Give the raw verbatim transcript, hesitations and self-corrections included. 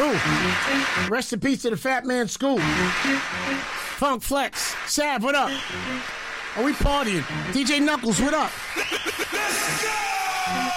Ooh. Rest in peace to the Fat Man School. Funk Flex. Sav, what up? Are we partying? D J Knuckles, what up?